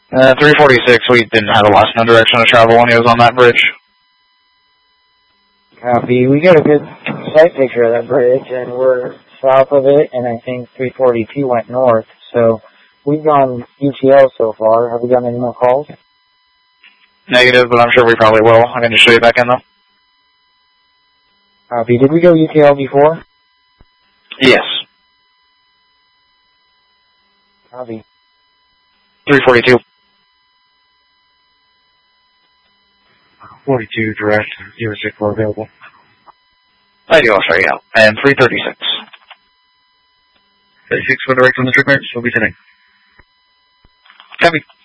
346, we didn't have a lost no direction of travel when he was on that bridge. Copy. We got a good sight picture of that bridge, and we're south of it, and I think 342 went north, so we've gone UTL so far. Have we gotten any more calls? Negative, but I'm sure we probably will. I'm going to show you back in, though. Copy. Did we go UTL before? Yes. Copy. 342. 42 direct, USA 4 available. I do, I'll show you out. And 336. 36 for direct on the trip, we'll be today. Copy.